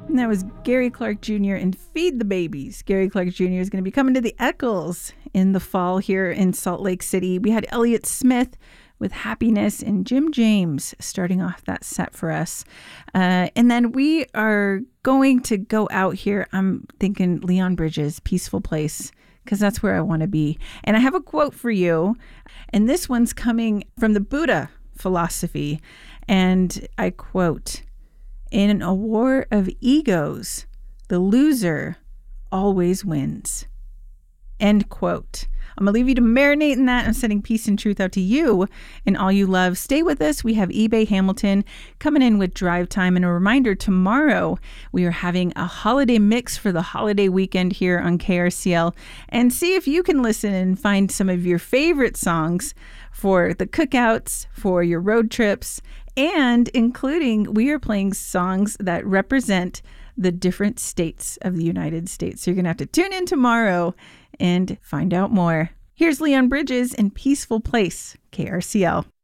And that was Gary Clark Jr. and Feed the Babies. Gary Clark Jr. is going to be coming to the Eccles in the fall here in Salt Lake City. We had Elliott Smith with Happiness and Jim James starting off that set for us. And then we are going to go out here. I'm thinking Leon Bridges, Peaceful Place, because that's where I want to be. And I have a quote for you. And this one's coming from the Buddha philosophy. And I quote, "In a war of egos, the loser always wins." End quote. I'm going to leave you to marinate in that. I'm sending peace and truth out to you and all you love. Stay with us. We have eBay Hamilton coming in with Drive Time. And a reminder, tomorrow we are having a holiday mix for the holiday weekend here on KRCL. And see if you can listen and find some of your favorite songs for the cookouts, for your road trips, and including we are playing songs that represent the different states of the United States. So you're going to have to tune in tomorrow and find out more. Here's Leon Bridges in Peaceful Place, KRCL.